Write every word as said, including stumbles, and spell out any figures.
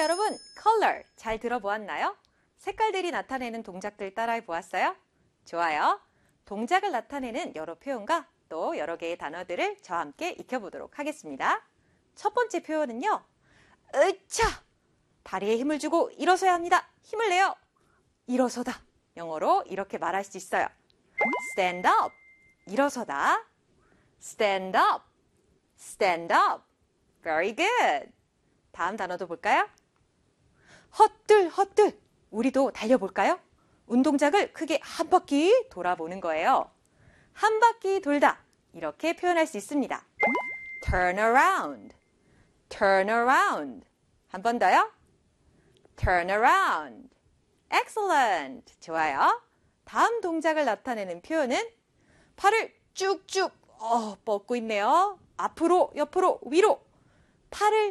여러분, color 잘 들어보았나요? 색깔들이 나타내는 동작들 따라해 보았어요? 좋아요. 동작을 나타내는 여러 표현과 또 여러 개의 단어들을 저와 함께 익혀보도록 하겠습니다. 첫 번째 표현은요. 으차! 다리에 힘을 주고 일어서야 합니다. 힘을 내요. 일어서다. 영어로 이렇게 말할 수 있어요. stand up. 일어서다. stand up. stand up. Very good. 다음 단어도 볼까요? 헛들 헛들. 우리도 달려볼까요? 운동장을 크게 한 바퀴 돌아보는 거예요. 한 바퀴 돌다. 이렇게 표현할 수 있습니다. turn around. turn around. 한 번 더요. turn around. excellent. 좋아요. 다음 동작을 나타내는 표현은 팔을 쭉쭉 어, 뻗고 있네요. 앞으로, 옆으로, 위로. 팔을